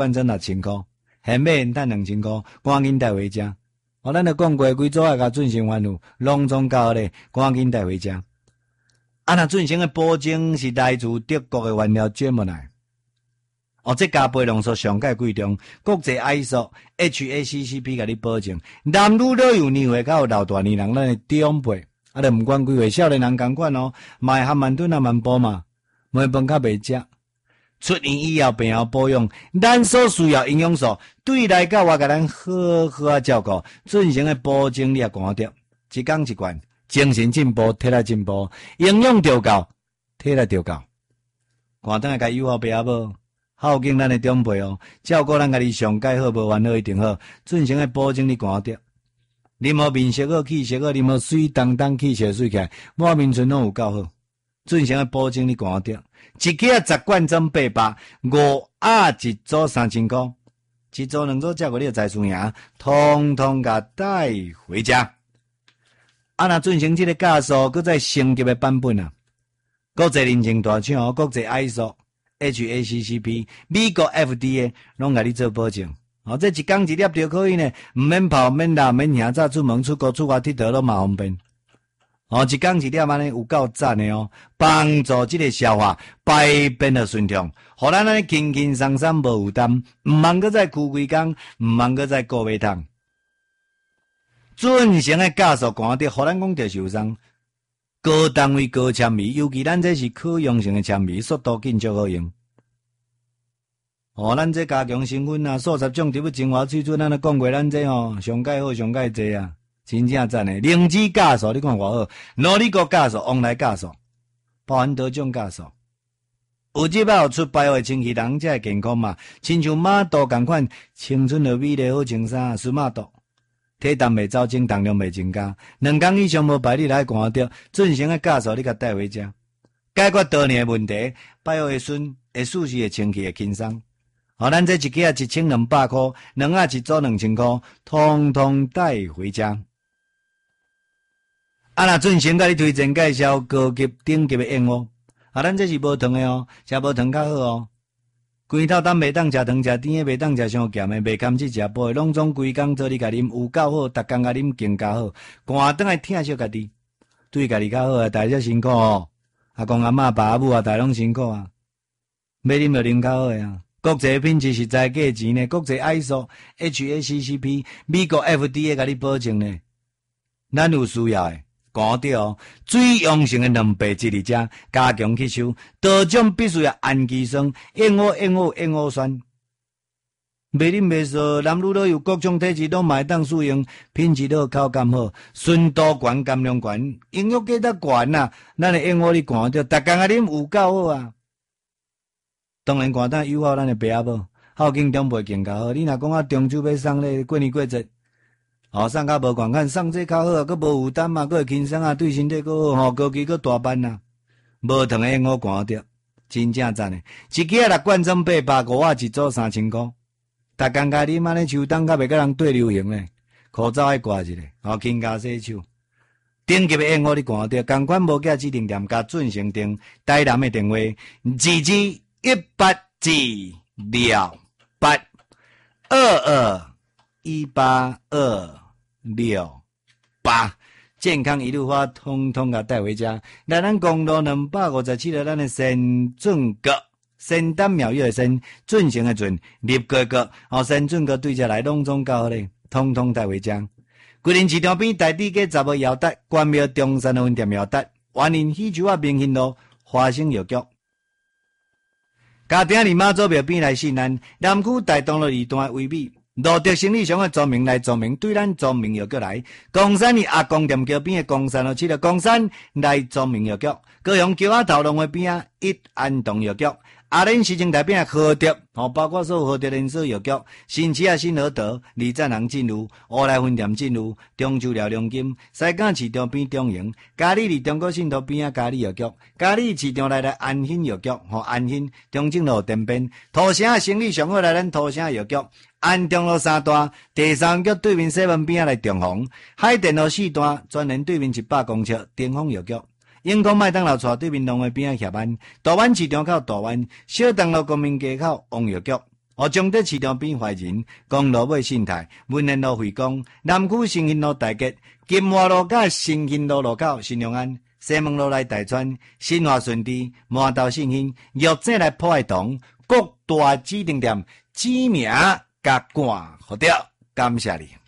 换成6000块，现买现赚2000块，赶紧带回家。咱就讲过，规组啊，甲准成番有隆重教咧，赶紧带回家。那准成的保证是来自德国的原料Gemini。这家培养素上界贵重，国际 ISO、HACCP 甲你保证，男女老幼年岁到老大年人，咱的长辈，就毋管几岁，少年人同款卖含慢吞啊慢补嘛，糜饭较袂食。出院以后病后保养，咱所需要营养素，对来到我甲咱好好啊照顾，准成的保证你也赶得，一天一罐，精神进步，体力进步，营养调够，体力调够，赶等下甲友好爸阿母。孝敬咱的长辈照顾咱家己上界好，无烦恼一定好。准成的保证你赶得，啉好面色好，气色好，啉好水当当，气色水起来，满面唇拢有够好。准成的保证你赶得，一支10罐装800，5一组3000块，一组2组，照顾你的财输赢，通通甲带回家。若准成这个价数，搁再升级的版本啊，国际认证大厂国际 ISO。HACCP 美国 FDA 拢甲你做保证，这一天一粒就可以呢，毋免泡免辣免行早出门出国出外佚佗都嘛方便。一天一粒安尼有够赞的帮助这个消化排便的顺畅，互咱安尼轻轻松松无负担，毋茫搁再哭规工，毋茫搁再顾胃痛。准成的价数寒得，互咱讲着受伤。高单位高纤维，尤其咱这是可用性的纤维，速度紧足好用。咱这加强成分数十种植物精华萃取，咱都讲过，咱这上界好上界济啊，真正赞的。灵芝酵素你看偌好，诺里果酵素、旺来酵素，包含多种酵素。有即摆有出白话清气人才会健康嘛，亲像马肚同款，青春的美丽好穿衫，输马肚。体重袂走增，重量袂增加，2天以上无排你来寒着，准成的酵素你甲带回家，解决多年的问题，拜会顺，会舒适的清气会轻松。咱这一支1200块，2一组2000块，通通带回家。若准成甲你推荐介绍高级顶级的燕窝，咱这是无糖的食无糖较好规头当袂当食糖食甜的，袂当食伤咸的，袂甘去食补的，拢总规工做你甲啉，有够好，逐工甲啉更加好。寒顿来疼惜家己，对家己较好大家辛苦阿公阿嬷爸阿母大拢辛苦啊。要啉就啉较好国际品质实在价钱呢，国际 ISO、HACCP、美国 FDA 甲你保证呢。咱有需要的。寒着水溶性的2倍1粒加强吸收，多种必须要氨基酸、燕窝酸。袂啉袂燥，男女老幼各种体质都会当使用，品质好，口感好，纯度悬，含量悬，营养价值悬啊！咱的燕窝你寒着，逐工啊啉有够好啊！当然寒等友好咱的爸阿母，孝敬长辈更加好。你若讲中秋要送咧，过年过节。送较无悬款，送这较好啊，佫无负担嘛，佫会轻松啊，对身体佫好，高级佫大班啊。无糖的燕窝寒着，真正赞的。一支6罐装800，5一组3000块。逐工家啉安尼秋冬，较袂甲人对流行咧。口罩爱挂一个，轻加洗手。顶级的燕窝你寒着，同款无价指定店加准成订，台南的电话22182218268，健康一路花，通通甲带回家。来咱公路257号，咱的神准阁，仙丹妙药的仙，准成的准，立哥哥，神准阁对遮来拢总够咧，通通带回家。桂林市场边台底街10号药达，关庙中山的分店药达，万宁喜酒明兴路花生药局。家庭离马祖庙边来信安，南区大东路2段位美。路德生理上的著名来著名，对咱著名药局来。公山里阿公店桥边的公山路7号公山来著名药局，高雄桥仔头龙的边啊一安东药局，阿莲市政台边的和德包括所有和德连锁药局，新市新和德、李赞行进入，乌来分店进入，中秋料良金，西港市场边中营，嘉义里中国信托边啊嘉义药局，嘉义市场来安兴药局安兴，中正路店边，土城生理上好来咱土城药局。安中路3段，第3局对面7边来中红，海淀路4段，专门对面100公尺，顶峰药局。永康麦当劳厝对面龙尾边协安，大湾市场口大湾，小东路公民街口王药局。 中德市场边怀仁，公路尾信泰，文联路惠光，南区新兴路大吉，金华路甲新兴路路口新隆安，西门路来大川，新华顺地，麻豆信兴，玉井来破坏堂，各大指定店指名甲冠好掉，感谢你。